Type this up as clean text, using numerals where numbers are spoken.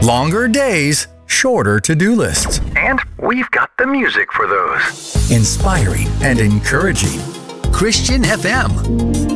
Longer days, shorter to-do lists. And we've got the music for those. Inspiring and encouraging. Christian FM.